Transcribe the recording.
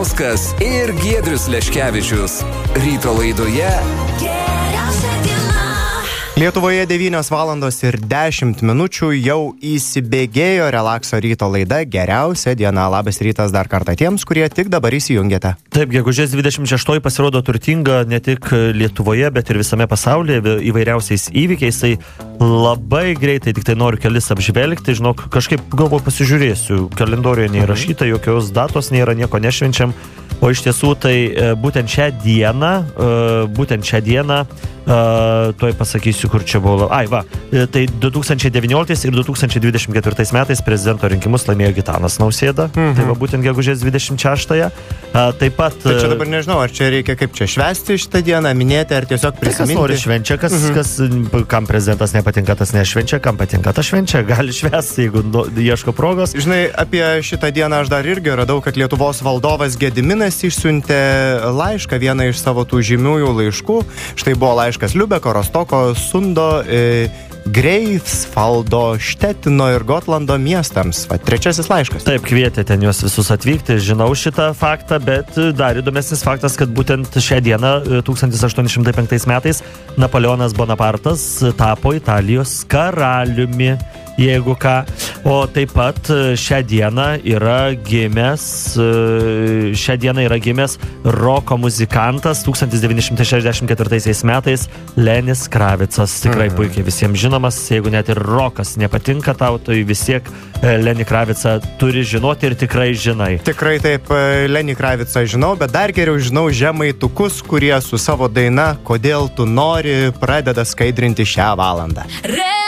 Ivanauskas ir Giedrius Leškevičius. Ryto laidoje Geriausia diena. Lietuvoje 9 valandos ir 10 minučių jau įsibėgėjo relakso ryto laida Geriausia diena. Labas rytas dar kartą tiems, kurie tik dabar įsijungėte. Taip, gegužės 26 pasirodo turtinga ne tik Lietuvoje, bet ir visame pasaulyje įvairiausiais įvykiais. Tai labai greitai, tik tai noriu kelis apžvelgti. Žinok, kažkaip galvoju pasižiūrėsiu. Kalendorijoje neįrašyta, jokios datos nėra, nieko nešvenčiam. O iš tiesų tai būtent šią dieną, tuoj pasakysiu, kur čia buvo. Tai 2019 ir 2024 metais prezidento rinkimus laimėjo Gitanas Nausėda. Tai va būtent gegužės 26-ąją. Taip pat... Tai čia dabar nežinau, ar čia reikia kaip čia švęsti šitą dieną, minėti, ar tiesiog prisiminti. Kas nori švenčia, kam prezidentas nepatinka, tas nešvenčia, kam patinka, tas švenčia, gali švęsti, jeigu ieško progos. Žinai, apie šitą dieną aš dar irgi radau, kad Lietuvos valdovas Gediminas išsiuntė laišką, vieną iš savo tų žymiųjų laiškų. Štai buvo laiškas Liubeko, Rostoko, Sundo, Greifsvaldo, Štetino ir Gotlando miestams. Trečiasis laiškas. Taip, kvietė ten juos visus atvykti, žinau šitą faktą, bet dar įdomesnis faktas, kad būtent šią dieną 1805 metais Napoleonas Bonapartas tapo Italijos karaliumi, jeigu ką. O taip pat šią dieną yra gimęs roko muzikantas 1964 metais Lenis Kravicas. Tikrai puikiai visiems žinomas, jeigu net ir rokas nepatinka tau, tai vis tiek Lenį Kravicą turi žinoti ir tikrai žinai. Tikrai taip, Lenį Kravicą žinau, bet dar geriau žinau žemaitukus, kurie su savo daina Kodėl tu nori pradeda skaidrinti šią valandą.